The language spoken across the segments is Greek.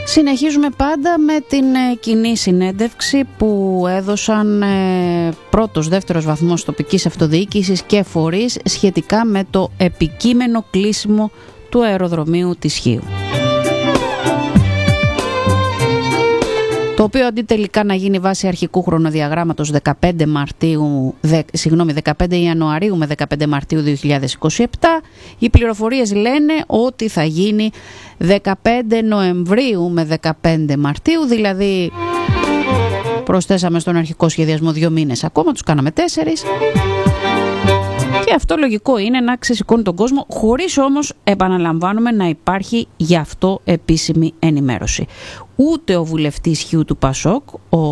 Συνεχίζουμε πάντα με την κοινή συνέντευξη που έδωσαν πρώτος, δεύτερος βαθμός τοπικής αυτοδιοίκησης και φορείς σχετικά με το επικείμενο κλείσιμο του αεροδρομίου της Χίου. Το οποίο αντί τελικά να γίνει βάση αρχικού χρονοδιαγράμματος 15 Ιανουαρίου με 15 Μαρτίου 2027, οι πληροφορίες λένε ότι θα γίνει 15 Νοεμβρίου με 15 Μαρτίου, δηλαδή προσθέσαμε στον αρχικό σχεδιασμό 2 μήνες ακόμα, τους κάναμε 4. Και αυτό λογικό είναι να ξεσηκώνει τον κόσμο, χωρίς όμως, επαναλαμβάνουμε, να υπάρχει γι' αυτό επίσημη ενημέρωση. Ούτε ο βουλευτής Χιού του Πασόκ,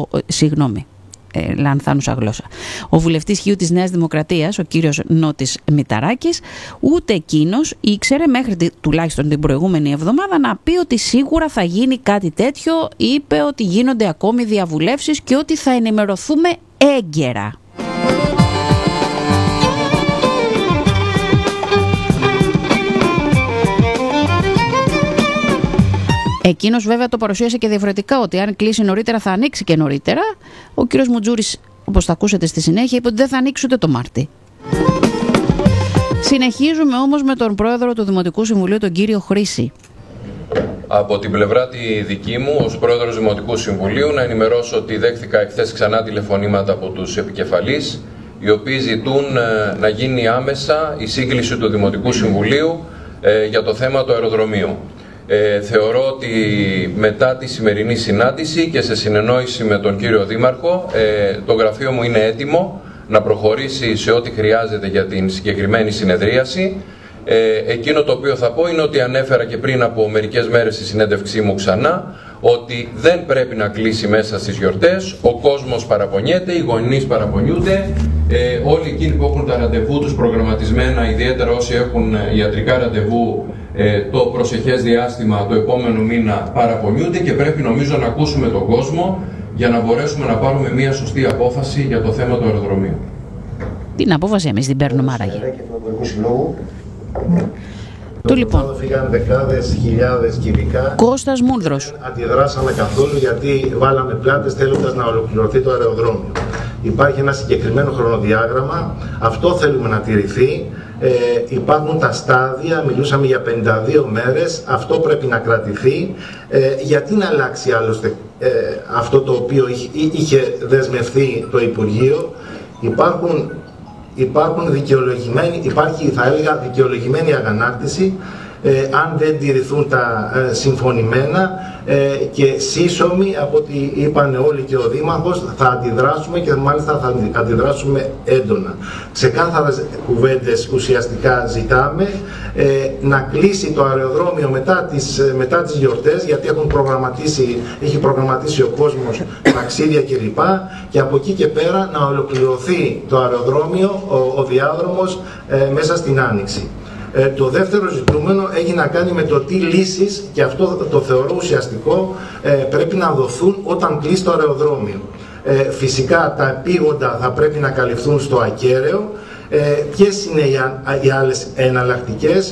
λανθάνουσα γλώσσα, ο βουλευτής Χιού της Νέας Δημοκρατίας, ο κύριος Νότης Μηταράκης, ούτε εκείνος ήξερε μέχρι τουλάχιστον την προηγούμενη εβδομάδα να πει ότι σίγουρα θα γίνει κάτι τέτοιο. Είπε ότι γίνονται ακόμη διαβουλεύσεις και ότι θα ενημερωθούμε έγκαιρα. Εκείνος βέβαια το παρουσίασε και διαφορετικά, ότι αν κλείσει νωρίτερα θα ανοίξει και νωρίτερα. Ο κύριος Μουτζούρης, όπως θα ακούσετε στη συνέχεια, είπε ότι δεν θα ανοίξει ούτε το Μάρτι. Συνεχίζουμε όμως με τον πρόεδρο του Δημοτικού Συμβουλίου, τον κύριο Χρήση. Από την πλευρά τη δική μου, ως πρόεδρος Δημοτικού Συμβουλίου, να ενημερώσω ότι δέχθηκα εχθές ξανά τηλεφωνήματα από τους επικεφαλείς, οι οποίοι ζητούν να γίνει άμεσα η σύγκληση του Δημοτικού Συμβουλίου για το θέμα του αεροδρομίου. Θεωρώ ότι μετά τη σημερινή συνάντηση και σε συνεννόηση με τον κύριο Δήμαρχο, το γραφείο μου είναι έτοιμο να προχωρήσει σε ό,τι χρειάζεται για την συγκεκριμένη συνεδρίαση. Εκείνο το οποίο θα πω είναι ότι ανέφερα και πριν από μερικές μέρες στη συνέντευξή μου ξανά, ότι δεν πρέπει να κλείσει μέσα στις γιορτές. Ο κόσμος παραπονιέται, οι γονείς παραπονιούνται, όλοι εκείνοι που έχουν τα ραντεβού τους προγραμματισμένα, ιδιαίτερα όσοι έχουν ιατρικά ραντεβού το προσεχές διάστημα, το επόμενο μήνα, παραπονιούνται και πρέπει νομίζω να ακούσουμε τον κόσμο για να μπορέσουμε να πάρουμε μια σωστή απόφαση για το θέμα του αεροδρομίου. Την απόφαση εμείς την παίρνουμε άραγε. Του λοιπόν. Φύγαν δεκάδες χιλιάδες κυβικά. Κώστας Μούνδρος. Αντιδράσαμε καθόλου γιατί βάλαμε πλάτες θέλοντας να ολοκληρωθεί το αεροδρόμιο. Υπάρχει ένα συγκεκριμένο χρονοδιάγραμμα, αυτό θέλουμε να τηρηθεί. Υπάρχουν τα στάδια, μιλούσαμε για 52 μέρες, αυτό πρέπει να κρατηθεί. Γιατί να αλλάξει άλλωστε αυτό το οποίο είχε δεσμευθεί το Υπουργείο. Υπάρχει θα έλεγα δικαιολογημένη αγανάκτηση αν δεν τηρηθούν τα συμφωνημένα και σύσσωμοι από ό,τι είπαν όλοι και ο Δήμαρχος θα αντιδράσουμε και μάλιστα θα αντιδράσουμε έντονα. Ξεκάθαρες κουβέντες ουσιαστικά ζητάμε να κλείσει το αεροδρόμιο μετά τις γιορτές, γιατί έχει προγραμματίσει ο κόσμος ταξίδια κλπ. Και από εκεί και πέρα να ολοκληρωθεί το αεροδρόμιο, ο διάδρομος μέσα στην Άνοιξη. Το δεύτερο ζητούμενο έχει να κάνει με το τι λύσεις, και αυτό το θεωρώ ουσιαστικό, πρέπει να δοθούν όταν κλείσει το αεροδρόμιο. Φυσικά τα επίγοντα θα πρέπει να καλυφθούν στο ακέραιο. Ποιες είναι οι άλλες εναλλακτικές?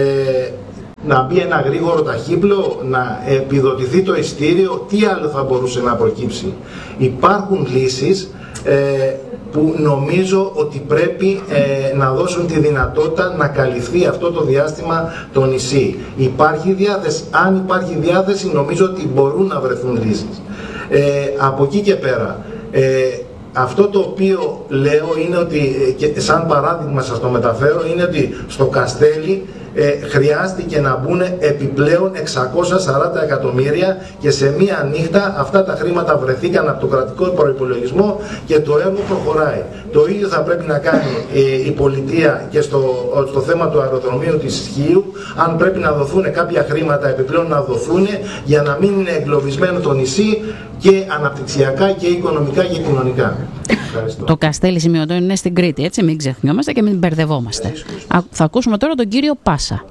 Να μπει ένα γρήγορο ταχύπλο, να επιδοτηθεί το ειστήριο, τι άλλο θα μπορούσε να προκύψει? Υπάρχουν λύσεις που νομίζω ότι πρέπει να δώσουν τη δυνατότητα να καλυφθεί αυτό το διάστημα το νησί. Υπάρχει διάθεση. Αν υπάρχει διάθεση, νομίζω ότι μπορούν να βρεθούν λύσεις. Από εκεί και πέρα, αυτό το οποίο λέω είναι ότι, και σαν παράδειγμα σας το μεταφέρω, είναι ότι στο Καστέλι χρειάστηκε να μπουν επιπλέον 640 εκατομμύρια και σε μία νύχτα αυτά τα χρήματα βρεθήκαν από το κρατικό προϋπολογισμό και το έργο προχωράει. Το ίδιο θα πρέπει να κάνει η πολιτεία και στο θέμα του αεροδρομίου της Χίου. Αν πρέπει να δοθούν κάποια χρήματα επιπλέον, να δοθούν, για να μην είναι εγκλωβισμένο το νησί και αναπτυξιακά και οικονομικά και κοινωνικά. Ευχαριστώ. Το Καστέλι σημειωτών είναι στην Κρήτη, έτσι, μην ξεχνιόμαστε και μην μπερδευόμαστε. Θα ακούσουμε τώρα τον κύριο Πάσα.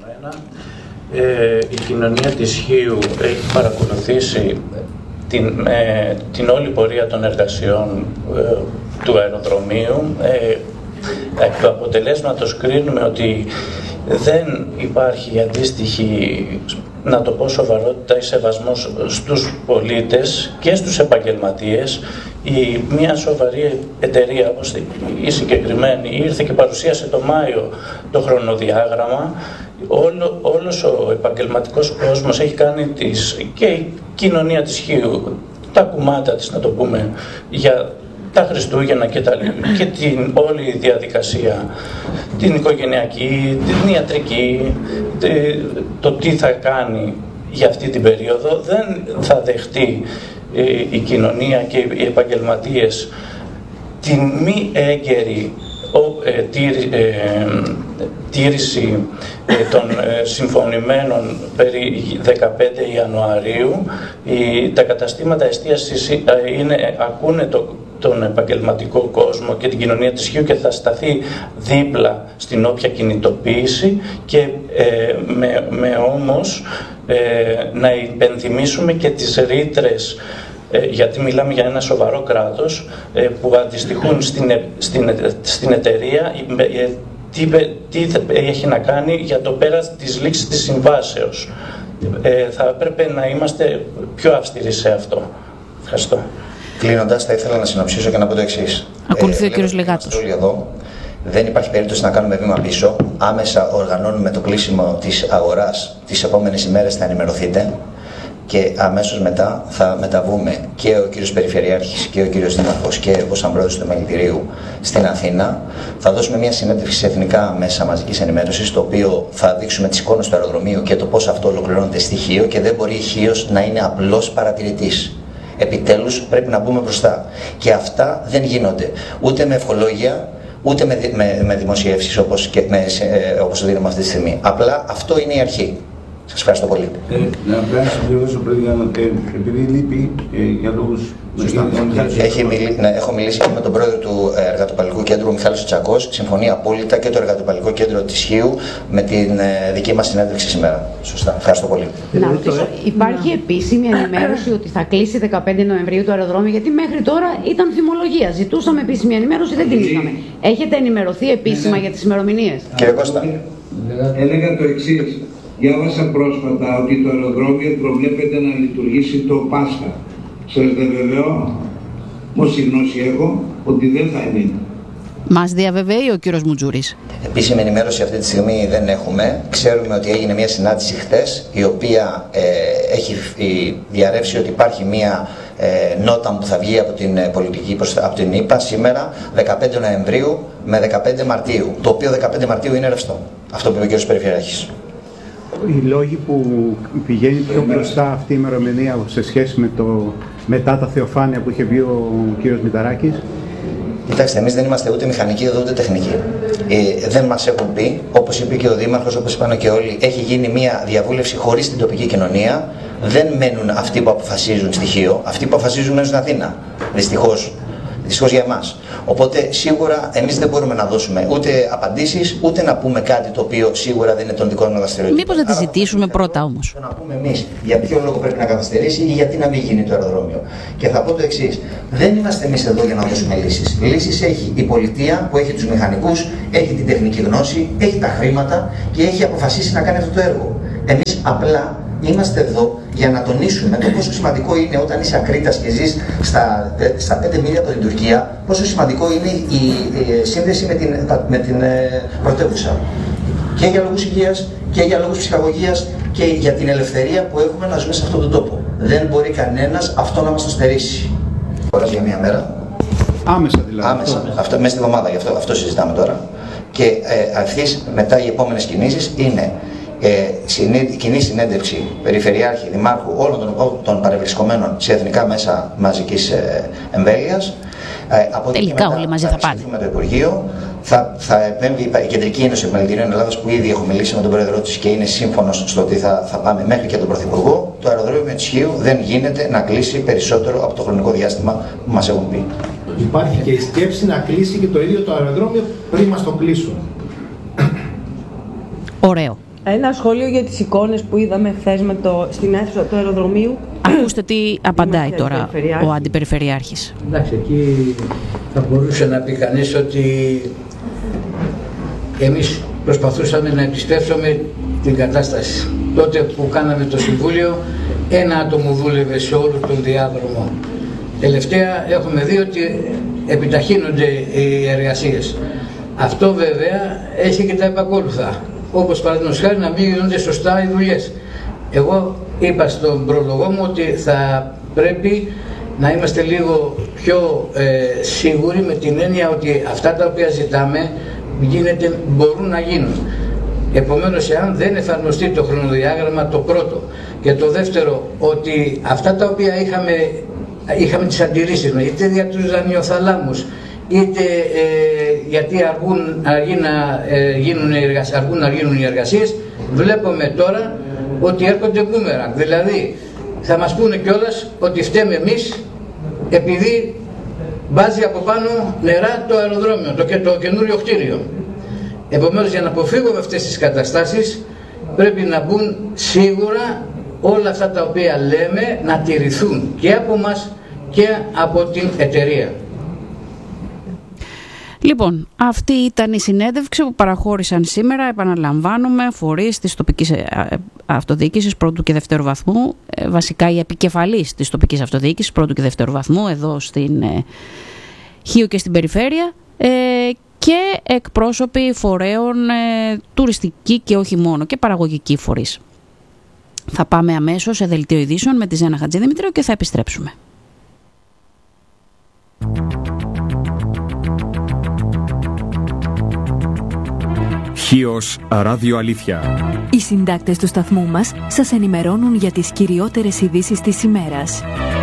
Η κοινωνία της Χίου έχει παρακολουθήσει την όλη πορεία των εργασιών του αεροδρομίου. Εκ του αποτελέσματος κρίνουμε ότι δεν υπάρχει αντίστοιχη να το πω, σοβαρότητα ή σεβασμός στους πολίτες και στους επαγγελματίες. Μια σοβαρή εταιρεία όπως η συγκεκριμένη ήρθε και παρουσίασε το Μάιο το χρονοδιάγραμμα. Όλος ο επαγγελματικός κόσμος έχει κάνει και η κοινωνία της Χίου τα κουμάτα της, να το πούμε, για τα Χριστούγεννα και την όλη διαδικασία, την οικογενειακή, την ιατρική, το τι θα κάνει για αυτή την περίοδο. Δεν θα δεχτεί η κοινωνία και οι επαγγελματίες την μη έγκαιρη τήρηση των συμφωνημένων περί 15 Ιανουαρίου. Τα καταστήματα εστίασης ακούνε τον επαγγελματικό κόσμο και την κοινωνία της Χίου και θα σταθεί δίπλα στην όποια κινητοποίηση και με όμως να υπενθυμίσουμε και τις ρήτρες, γιατί μιλάμε για ένα σοβαρό κράτος, που αντιστοιχούν στην εταιρεία, τι έχει να κάνει για το πέρας της λήξης της συμβάσεως. Θα έπρεπε να είμαστε πιο αυστηροί σε αυτό. Ευχαριστώ. Κλείνοντας, θα ήθελα να συνοψίσω και να πω το εξής. Ακολουθεί ο κύριος Λεγάτος. Όλοι εδώ. Δεν υπάρχει περίπτωση να κάνουμε βήμα πίσω. Άμεσα οργανώνουμε το κλείσιμο της αγοράς. Τις επόμενες ημέρες θα ενημερωθείτε. Και αμέσως μετά θα μεταβούμε και ο κύριος Περιφερειάρχης και ο κύριος Δήμαρχος και ο Σαμπρόεδρος του Μελητηρίου στην Αθήνα. Θα δώσουμε μια συνέντευξη σε εθνικά μέσα μαζικής ενημέρωσης, στο οποίο θα δείξουμε τις εικόνες του αεροδρομίου και το πώς αυτό ολοκληρώνεται στη Χίο, και δεν μπορεί η Χίος να είναι απλός παρατηρητής. Επιτέλους πρέπει να μπούμε μπροστά. Και αυτά δεν γίνονται ούτε με ευχολόγια, ούτε με δημοσιεύσεις όπως το δίνουμε αυτή τη στιγμή. Απλά αυτό είναι η αρχή. Σας ευχαριστώ πολύ. Να συμπληρώσω επειδή λείπει για λόγους... Έχω μιλήσει και με τον πρόεδρο του Εργατοπαλληλικού Κέντρου, ο Μιχάλης Τσακός. Συμφωνεί απόλυτα και το Εργατοπαλληλικό Κέντρο της Χίου με την δική μας συνέντευξη σήμερα. Σωστά. Ευχαριστώ πολύ. Να ρωτήσω, υπάρχει επίσημη ενημέρωση ότι θα κλείσει 15 Νοεμβρίου το αεροδρόμιο? Γιατί μέχρι τώρα ήταν φημολογία. Ζητούσαμε επίσημη ενημέρωση, δεν την είχαμε. Έχετε ενημερωθεί επίσημα για τις ημερομηνίες? Κύριε Κώστα. Έλεγα το εξής. Διάβασα πρόσφατα ότι το αεροδρόμιο προβλέπεται να λειτουργήσει το Πάσχα. Σας διαβεβαιώ, όση γνώση έχω, ότι δεν θα είναι. Μας διαβεβαιεί ο κύριος Μουτζούρης. Επίσημη ενημέρωση αυτή τη στιγμή δεν έχουμε. Ξέρουμε ότι έγινε μια συνάντηση χτες, η οποία έχει διαρρεύσει ότι υπάρχει μια νότα που θα βγει από την πολιτική, από την ΕΠΑ σήμερα, 15 Νοεμβρίου με 15 Μαρτίου. Το οποίο 15 Μαρτίου είναι ρευστό. Αυτό που είπε ο κύριος Περιφερειάρχης. Οι λόγοι που πηγαίνει πιο μπροστά αυτή η ημερομηνία σε σχέση με μετά τα θεοφάνεια που είχε πει ο κύριος Μηταράκης? Κοιτάξτε, εμείς δεν είμαστε ούτε μηχανικοί εδώ ούτε τεχνικοί. Δεν μας έχουν πει, όπως είπε και ο Δήμαρχος, όπως είπαν και όλοι, έχει γίνει μια διαβούλευση χωρίς την τοπική κοινωνία. Δεν μένουν αυτοί που αποφασίζουν στοιχείο, αυτοί που αποφασίζουν μένουν στην Αθήνα. Δυστυχώς για εμάς. Οπότε σίγουρα εμείς δεν μπορούμε να δώσουμε ούτε απαντήσεις, ούτε να πούμε κάτι το οποίο σίγουρα δεν είναι των δικών μας δραστηριοτήτων. Μήπως να τη ζητήσουμε πρώτα όμως? Να πούμε εμείς για ποιο λόγο πρέπει να καθυστερήσει ή γιατί να μην γίνει το αεροδρόμιο. Και θα πω το εξής. Δεν είμαστε εμείς εδώ για να δώσουμε λύσεις. Λύσεις έχει η πολιτεία που έχει τους μηχανικούς, έχει την τεχνική γνώση, έχει τα χρήματα και έχει αποφασίσει να κάνει αυτό το έργο. Εμείς απλά είμαστε εδώ για να τονίσουμε το πόσο σημαντικό είναι όταν είσαι Ακρίτας και ζεις στα 5 μίλια από την Τουρκία, πόσο σημαντικό είναι η σύνδεση με την πρωτεύουσα. Και για λόγους υγείας και για λόγους ψυχαγωγίας και για την ελευθερία που έχουμε να ζούμε σε αυτόν τον τόπο. Δεν μπορεί κανένας αυτό να μας το στερήσει. Για μία μέρα. Άμεσα δηλαδή. Άμεσα. Αυτό, μέσα στη εβδομάδα, γι' αυτό συζητάμε τώρα. Και αρχής μετά οι επόμενες κινήσεις είναι κοινή συνέντευξη Περιφερειάρχη, Δημάρχου, όλων των παρευρισκομένων σε εθνικά μέσα μαζικής εμβέλειας. Τελικά όλοι μαζί θα πάνε. Με το Υπουργείο θα επέμβει η Κεντρική Ένωση Επιμελητηρίων Ελλάδας, που ήδη έχω μιλήσει με τον Πρόεδρό της και είναι σύμφωνος στο ότι θα πάμε μέχρι και τον Πρωθυπουργό. Το αεροδρόμιο της Χίου δεν γίνεται να κλείσει περισσότερο από το χρονικό διάστημα που μας έχουν πει. Υπάρχει και η σκέψη να κλείσει και το ίδιο το αεροδρόμιο πριν μας το κλείσουν. Ωραίο. Ένα σχόλιο για τις εικόνες που είδαμε χθες στην αίθουσα του αεροδρομίου. Ακούστε τι απαντάει τώρα ο Αντιπεριφερειάρχης. Εντάξει, εκεί θα μπορούσε να πει κανείς ότι εμείς προσπαθούσαμε να επιστρέψουμε την κατάσταση. τότε που κάναμε το Συμβούλιο, ένα άτομο δούλευε σε όλο τον διάδρομο. Τελευταία έχουμε δει ότι επιταχύνονται οι εργασίες. Αυτό βέβαια έχει και τα επακόλουθα. Όπως παραδείγματος χάρη να μην γίνονται σωστά οι δουλειές. Εγώ είπα στον πρόλογό μου ότι θα πρέπει να είμαστε λίγο πιο σίγουροι, με την έννοια ότι αυτά τα οποία ζητάμε μπορούν να γίνουν. Επομένως, εάν δεν εφαρμοστεί το χρονοδιάγραμμα, το πρώτο, και το δεύτερο, ότι αυτά τα οποία είχαμε τις αντιρρήσεις, είτε για τους δανειοθαλάμους, είτε γιατί αργούν να γίνουν οι εργασίες, βλέπουμε τώρα ότι έρχονται μπούμερανγκ. Δηλαδή θα μας πούνε κιόλας ότι φταίμε εμείς επειδή βάζει από πάνω νερά το αεροδρόμιο, το καινούριο κτίριο. Επομένως, για να αποφύγουμε αυτές τις καταστάσεις πρέπει να μπουν σίγουρα όλα αυτά τα οποία λέμε να τηρηθούν και από μας και από την εταιρεία. Λοιπόν, αυτή ήταν η συνέντευξη που παραχώρησαν σήμερα, επαναλαμβάνουμε, φορείς της τοπικής αυτοδιοίκησης πρώτου και δευτέρου βαθμού, βασικά οι επικεφαλής της τοπικής αυτοδιοίκησης πρώτου και δευτέρου βαθμού εδώ στην Χίο και στην περιφέρεια, και εκπρόσωποι φορέων τουριστική και όχι μόνο, και παραγωγική φορείς. Θα πάμε αμέσως σε δελτίο ειδήσεων με τη Ζένα Χατζηδημητρίου και θα επιστρέψουμε. Χίος Ράδιο Αλήθεια. Οι συντάκτες του σταθμού μας σας ενημερώνουν για τις κυριότερες ειδήσεις της ημέρας.